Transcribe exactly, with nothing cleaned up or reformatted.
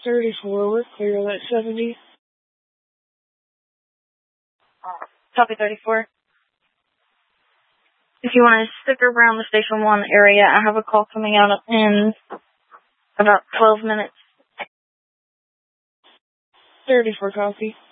thirty-four, we're clear at seventy. Copy thirty-four. If you want to stick around the Station one area, I have a call coming out in about twelve minutes. thirty-four, copy.